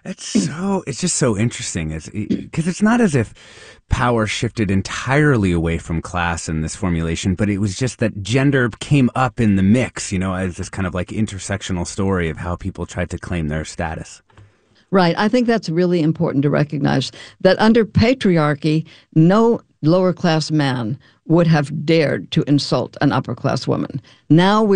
It's just so interesting. Because it's not as if power shifted entirely away from class in this formulation, but it was just that gender came up in the mix, as this kind of like intersectional story of how people tried to claim their status. Right. I think that's really important to recognize that under patriarchy, no lower class man would have dared to insult an upper class woman. Now